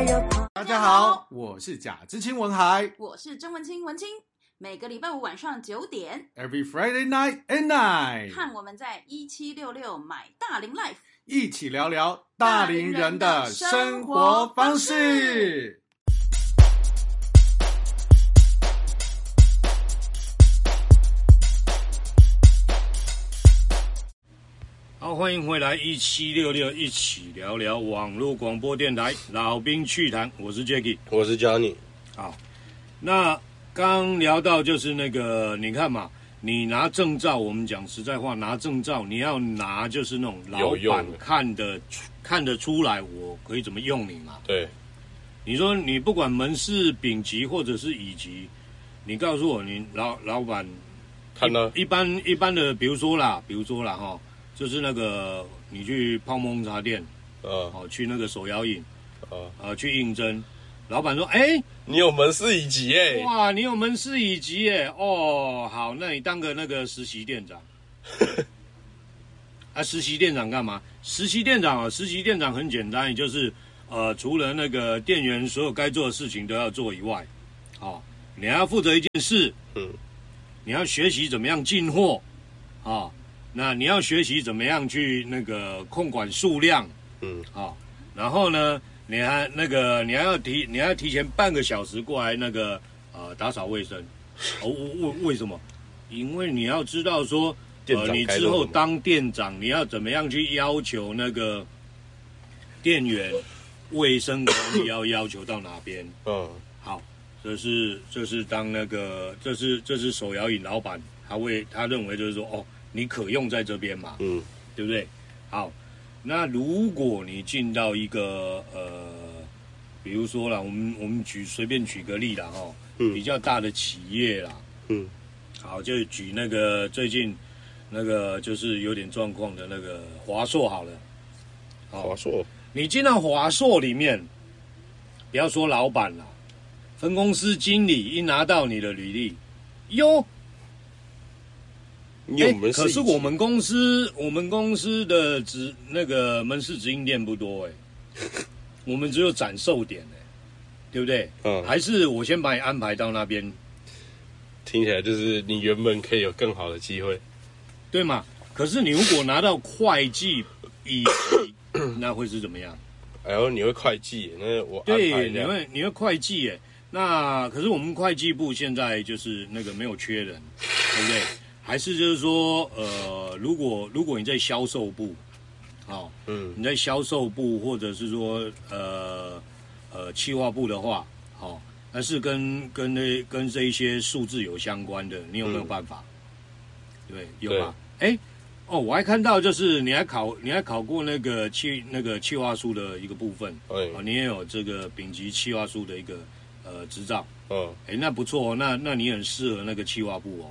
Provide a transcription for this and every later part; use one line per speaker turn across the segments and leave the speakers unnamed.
大家好，我是贾知青文海，
我是曾文清文清。每个礼拜五晚上9点
，Every Friday night at night，
看我们在1766买大龄 Life，
一起聊聊大龄人的生活方式。
好，欢迎回来1766，一起聊聊网络广播电台老兵趣谈，我是 Jacky，
我是 Johnny。
好，那刚聊到就是那个，你看嘛，你拿证照，我们讲实在话，拿证照你要拿就是那种老板看得出来我可以怎么用你嘛。
对，
你说你不管门市丙级或者是乙级，你告诉我你老板
看到
一般的，比如说啦哈。就是那个，你去泡沫红茶店，去那个手摇饮，去应征，老板说，
你有门市乙级耶，
哇，你有门市乙级耶，哦，好，那你当个那个实习店长，实习店长干嘛？实习店长很简单，也就是除了那个店员所有该做的事情都要做以外，你还要负责一件事，你要学习怎么样进货，那你要学习怎么样去那个控管数量，然后呢，你还要提前半个小时过来那个打扫卫生，为什么？因为你要知道说，你之后当店长，你要怎么样去要求那个店员卫生管理要求到哪边？好，这是当那个这是手摇饮老板，他认为就是说你可用在这边嘛，对不对？好，那如果你进到一个比如说啦，我们随便举个例啦比较大的企业啦，好，就举那个最近那个就是有点状况的那个华硕好了，
华硕，你
进到华硕里面，不要说老板啦，分公司经理一拿到你的履历，哟。可是我们公司的那个门市直营店不多我们只有展售点对不对？还是我先把你安排到那边，
听起来就是你原本可以有更好的机会，
对嘛？可是你如果拿到会计乙级，那会是怎么样？
你会会计，那我安排
对，你会会计那可是我们会计部现在就是那个没有缺人，对不对？还是就是说，如果你在销售部，你在销售部或者是说企划部的话，那是跟这一些数字有相关的，你有没有办法？对，有吧？我还看到就是你还考过那个企划书的一个部分，你也有这个丙级企划书的一个执照，那不错那你很适合那个企划部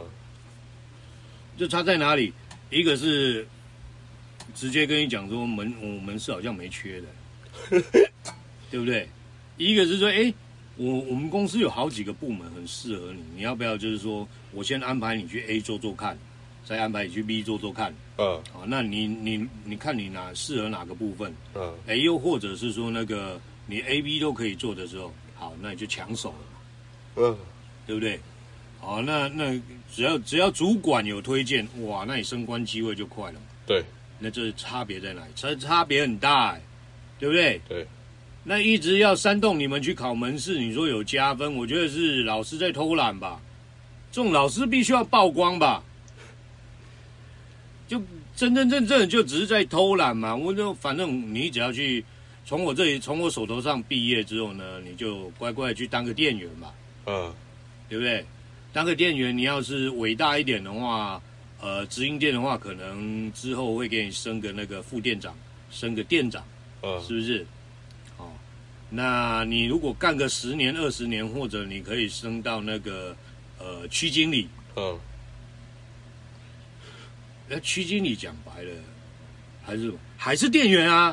就差在哪里？一个是直接跟你讲说我门市好像没缺的，对不对？一个是说，我们公司有好几个部门很适合你，你要不要就是说我先安排你去 A 做做看，再安排你去 B 做做看，好，那你看你适合哪个部分，又或者是说那个你 A、B 都可以做的时候，好，那你就抢手了，对不对？好，那只要主管有推荐，哇，那你升官机会就快了。
对，
那这差别在哪里？差别很大对不对？
对。
那一直要煽动你们去考门市，你说有加分，我觉得是老师在偷懒吧？这种老师必须要曝光吧？就真正就只是在偷懒嘛。反正你只要去从我手头上毕业之后呢，你就乖乖去当个店员嘛。对不对？当个店员，你要是伟大一点的话，直营店的话，可能之后会给你升个那个副店长，升个店长，是不是？那你如果干个10年、20年，或者你可以升到那个区经理，那区经理讲白了，还是店员啊，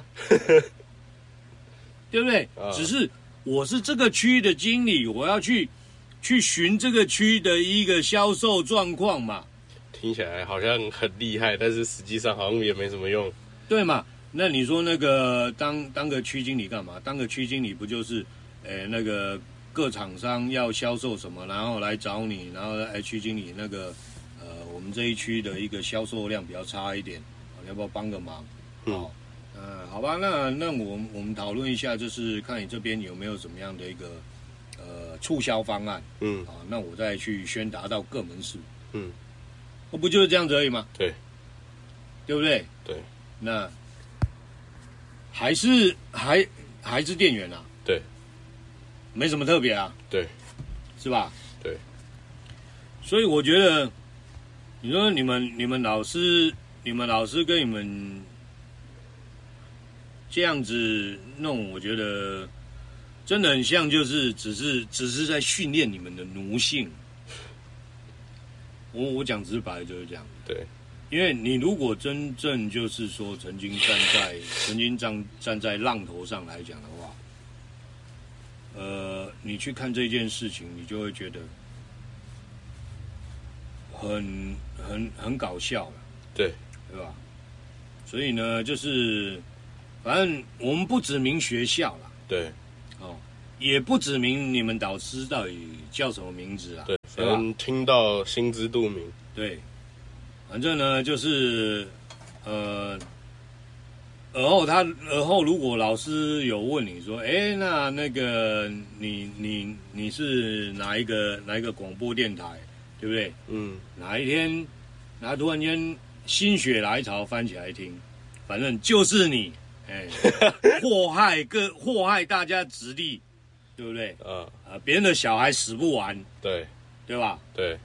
对不对？只是我是这个区的经理，我要去寻这个区的一个销售状况嘛。
听起来好像很厉害，但是实际上好像也没什么用。
对嘛？ 那你说那个当个区经理干嘛？当个区经理不就是，那个各厂商要销售什么，然后来找你，然后区经理那个我们这一区的一个销售量比较差一点，你要不要帮个忙？好吧，那我们讨论一下，就是看你这边有没有什么样的一个促销方案，那我再去宣达到各门市，不就是这样子而已吗？
对，
对不对？
对，
那还是店员啊，
对，
没什么特别啊，
对，
是吧？
对，
所以我觉得，你说你们老师跟你们这样子弄，我觉得真的很像，就是只是在训练你们的奴性。我讲直白就是这样。
对，
因为你如果真正就是说曾经站在浪头上来讲的话，你去看这件事情，你就会觉得很搞笑了，
对
吧？所以呢，就是反正我们不指明学校啦，
对，
也不指明你们导师到底叫什么名字啊，
对，反正听到心知肚明。
对，反正呢就是而后如果老师有问你说，那个你是哪一个广播电台，对不对？哪一天，然后突然间心血来潮翻起来听，反正就是你，祸害大家直立，对不对？别人的小孩死不完，对吧？
对，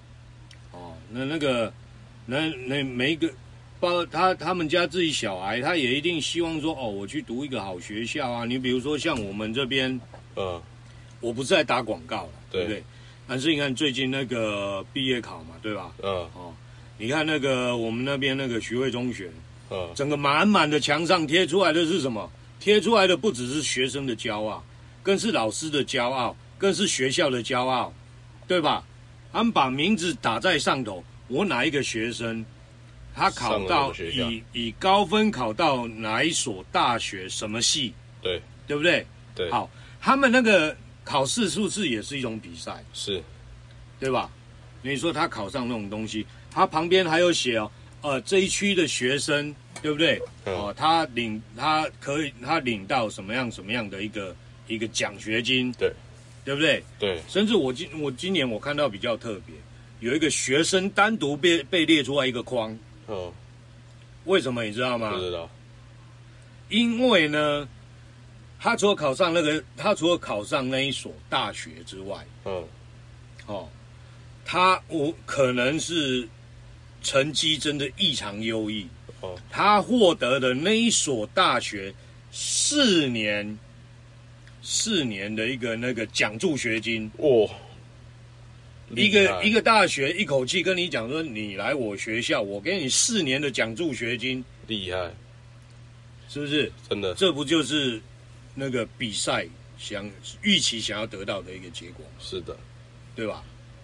那每一个。包括他们家自己小孩，他也一定希望说，我去读一个好学校啊。你比如说像我们这边，我不是在打广告了，对不对？但是你看最近那个毕业考嘛，对吧？你看那个我们那边那个徐汇中学，整个满满的墙上贴出来的是什么？贴出来的不只是学生的骄傲，更是老师的骄傲，更是学校的骄傲，对吧？他们把名字打在上头，我哪一个学生？他考到以高分考到哪一所大学什么系？对不对？
对，
好，他们那个考试是不是也是一种比赛？
是，
对吧？你说他考上那种东西，他旁边还有写这一区的学生，对不对？他领到什么样的一个奖学金？对不对？
对，
甚至我今年我看到比较特别，有一个学生单独被列出来一个框。为什么你知道吗？
不知道。
因为呢，他除了考上那一所大学之外，我可能是成绩真的异常优异，他获得的那一所大学4年的一个那个奖助学金。一个大学一口气跟你讲说，你来我学校，我给你4年的奖助学金，
厉害，
是不是？
真的，
这不就是那个比赛预期想要得到的一个结果？
是的，
对吧？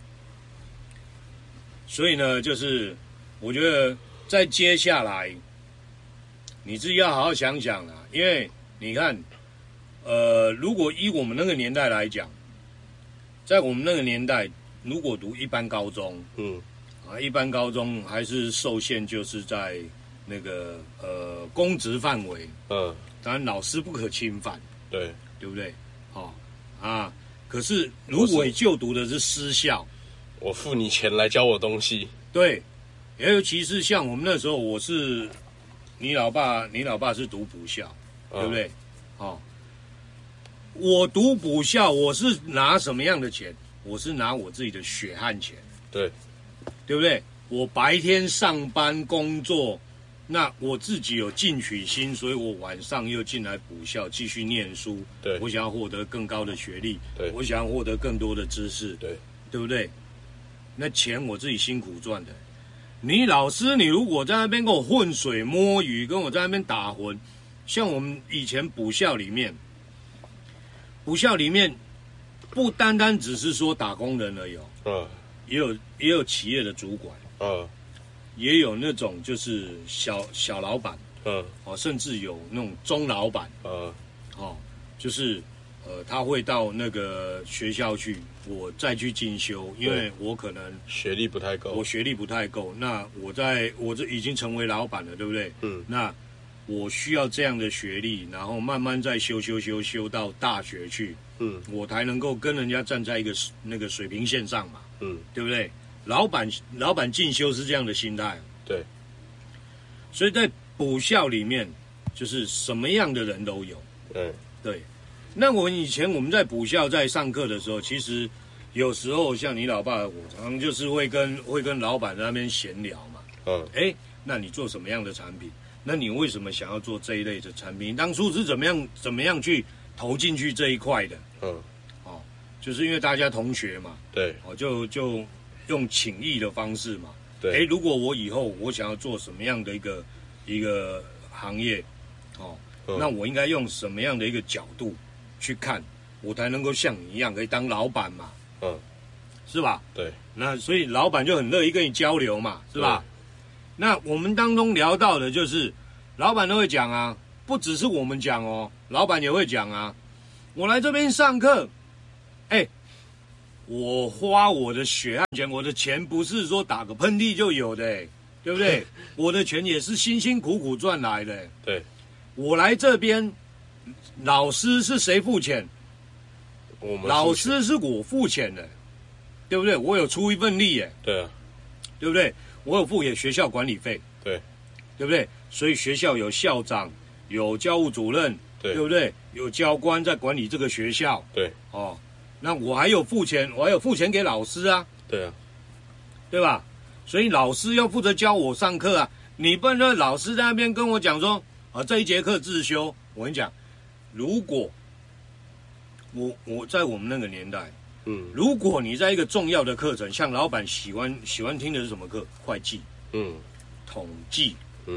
所以呢，就是我觉得在接下来，你自己要好好想想啦，因为你看，如果以我们那个年代来讲，在我们那个年代。如果读一般高中，一般高中还是受限，就是在那个公职范围，当然老师不可侵犯，对不对？可是如果你就读的是私校，
我付你钱来教我东西，
对，尤其是像我们那时候，你老爸是读补校，对不对？我读补校，我是拿什么样的钱？我是拿我自己的血汗钱，对不对？我白天上班工作，那我自己有进取心，所以我晚上又进来补校继续念书。我想要获得更高的学历，我想要获得更多的知识，对不对？那钱我自己辛苦赚的。你老师，你如果在那边跟我浑水摸鱼，跟我在那边打混，像我们以前补校里面。不单单只是说打工人而已，也有企业的主管，也有那种就是小老板， 甚至有那种中老板，就是他会到那个学校去，我再去进修，因为我可能
学历不太够，
我学历不太够，那我这已经成为老板了，对不对？那我需要这样的学历，然后慢慢再修到大学去，我才能够跟人家站在一个那个水平线上嘛，对不对？老板进修是这样的心态，
对，
所以在补校里面，就是什么样的人都有，对。那以前我们在补校在上课的时候，其实有时候像你老爸，我常常就是会跟老板在那边闲聊嘛，那你做什么样的产品？那你为什么想要做这一类的产品？当初是怎么样去投进去这一块的？就是因为大家同学嘛，
对，
就用请益的方式嘛，
对，
如果我以后我想要做什么样的一个行业，那我应该用什么样的一个角度去看，我才能够像你一样可以当老板嘛，是吧？对，那所以老板就很乐意跟你交流嘛，是吧？那我们当中聊到的就是，老板都会讲啊，不只是我们讲哦，老板也会讲啊。我来这边上课，我花我的血汗钱，我的钱不是说打个喷嚏就有的，对不对？我的钱也是辛辛苦苦赚来的。
对，
我来这边，老师是谁付钱？老师是我付钱的，对不对？我有出一份力耶。
对啊，
对不对？我有付给学校管理费，
对
不对？所以学校有校长，有教务主任，对不对？有教官在管理这个学校，
对，
那我还有付钱，我还有付钱给老师啊，
对啊，
对吧？所以老师要负责教我上课啊，你不能说老师在那边跟我讲说，这一节课自修。我跟你讲，如果我在我们那个年代，如果你在一个重要的课程，像老板喜欢听的是什么课？会计，统计，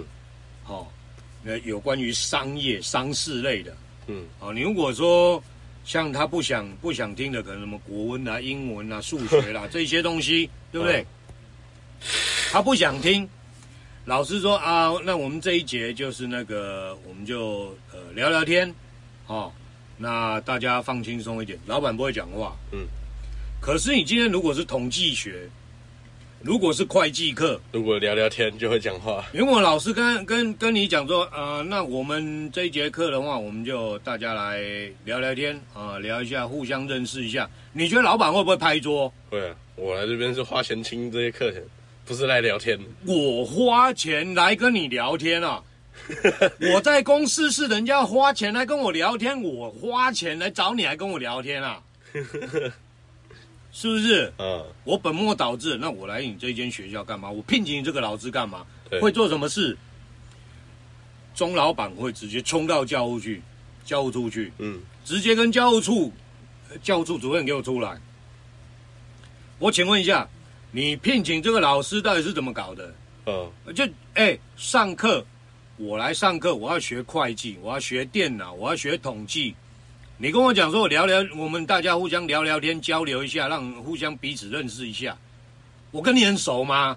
有关于商业、商事类的，你如果说像他不想听的，可能什么国文啊、英文啊、数学啦这些东西，对不对？他不想听，老师说啊，那我们这一节就是那个，我们就聊聊天，那大家放轻松一点，老板不会讲话，可是你今天如果是统计学，如果是会计课，
如果聊聊天就会讲话。
如果老师跟你讲说，那我们这一节课的话，我们就大家来聊聊天聊一下，互相认识一下。你觉得老板会不会拍桌？
会啊，我来这边是花钱听这些课程，不是来聊天。
我花钱来跟你聊天啊！我在公司是人家花钱来跟我聊天，我花钱来找你来跟我聊天啊！是不是？我本末倒置，那我来你这间学校干嘛？我聘请你这个老师干嘛？会做什么事？钟老板会直接冲到教务处去，直接跟教务处主任给我出来。我请问一下，你聘请这个老师到底是怎么搞的？就上课，我来上课，我要学会计，我要学电脑，我要学统计。你跟我讲说，我们大家互相聊聊天，交流一下，让互相彼此认识一下。我跟你很熟吗？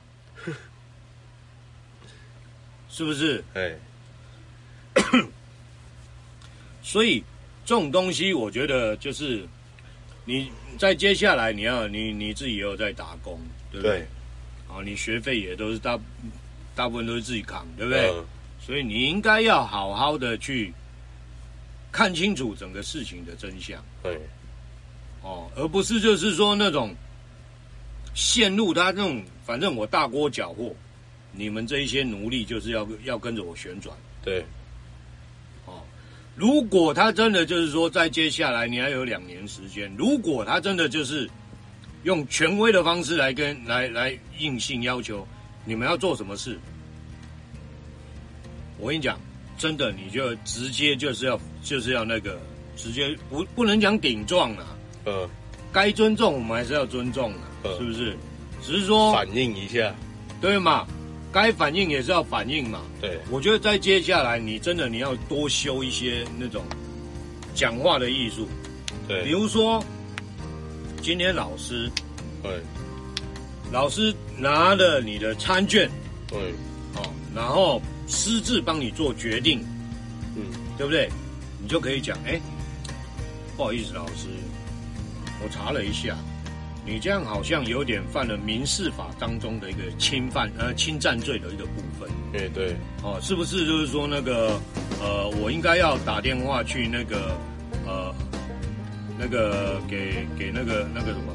是不是？所以这种东西，我觉得就是你在接下来你自己也有在打工，对不对？你学费也都是大部分都是自己扛，对不对？所以你应该要好好的去看清楚整个事情的真相，而不是就是说那种陷入他那种，反正我大锅搅和，你们这一些奴隶就是要跟着我旋转。对，如果他真的就是说，在接下来你还有2年时间，如果他真的就是用权威的方式来硬性要求你们要做什么事，我跟你讲。真的，你就直接就是要那个，直接不能讲顶撞啊，该尊重我们还是要尊重的，是不是？只是说
反应一下，
对嘛？该反应也是要反应嘛。对，我觉得在接下来，你要多修一些那种讲话的艺术。对，比如说今天老师拿了你的餐券，然后私自帮你做决定，对不对？你就可以讲，不好意思，老师，我查了一下，你这样好像有点犯了民事法当中的一个侵占罪的一个部分。
对，
是不是就是说那个我应该要打电话去那个给那个什么，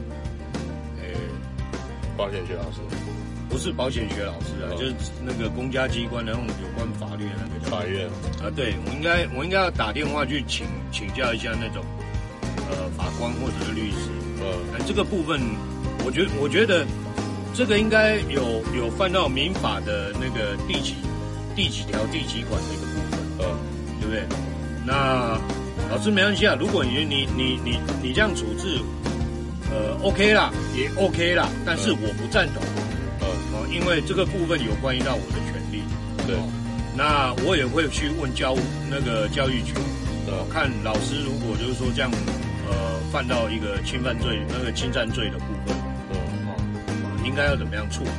保险学老师。
不是保险学老师啊，就是那个公家机关的那种有关法律的那个
法院
啊，对，我应该要打电话去请教一下那种法官或者是律师。这个部分，我觉得这个应该有犯到民法的那个第几条第几款的一个部分，对不对？那老师没关系啊，如果你这样处置，OK 啦，也 OK 啦，但是我不赞同。因为这个部分有关于到我的权利，
对，
那我也会去问教育局，看老师如果就是说这样，犯到一个侵犯罪那个侵占罪的部分，应该要怎么样处理？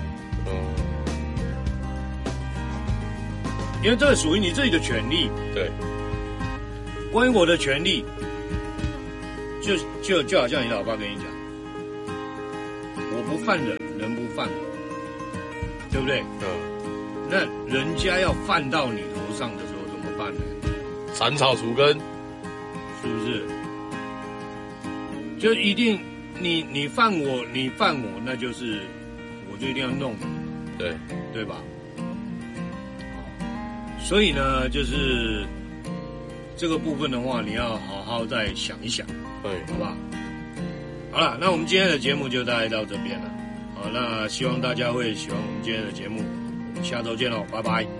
因为这个属于你自己的权利，
对，
关于我的权利，就好像你老爸跟你讲，我不犯人，人不犯我。对不对？那人家要犯到你头上的时候怎么办呢？
斩草除根，
是不是？就一定你犯我，那就是我就一定要弄你，对吧？所以呢，就是这个部分的话，你要好好再想一想，好不好？好了，那我们今天的节目就大概到这边了。好，那希望大家会喜欢我们今天的节目，我们下周见喽，拜拜。